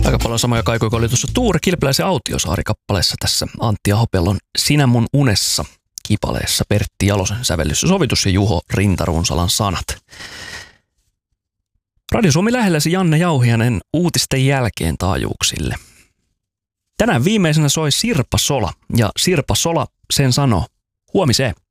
Aika paljon samoja kaikuja kuin oli tuossa Tuure Kilpeläisen Autiosaari-kappaleessa tässä Antti Ahopellon Sinä mun unessa -kipaleessa, Pertti Jalosen sävellys, sovitus ja Juho Rintarunsalan sanat. Radio Suomi lähelläsi Janne Jauhianen uutisten jälkeen taajuuksille. Tänään viimeisenä soi Sirpa Sola, ja Sirpa Sola sen sanoo: huomiseen.